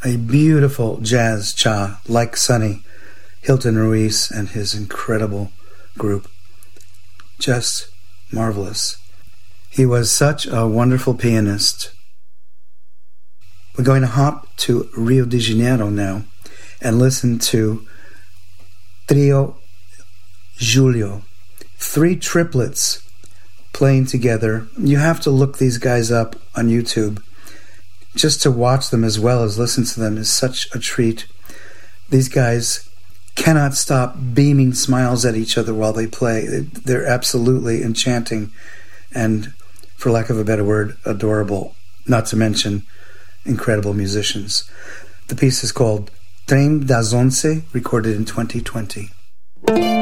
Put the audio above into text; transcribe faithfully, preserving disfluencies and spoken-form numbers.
a beautiful jazz cha, like Sonny, Hilton Ruiz and his incredible group. Just marvelous. He was such a wonderful pianist. We're going to hop to Rio de Janeiro now and listen to Trio Julio. Three triplets playing together. You have to look these guys up on YouTube. Just to watch them as well as listen to them is such a treat. These guys cannot stop beaming smiles at each other while they play. They're absolutely enchanting and, for lack of a better word, adorable. Not to mention incredible musicians. The piece is called Trem das Onze, recorded in twenty twenty.